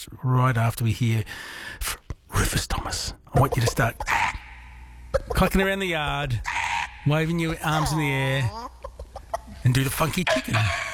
us right after we hear from Rufus Thomas. I want you to start clucking around the yard, waving your arms in the air, and do the funky chicken.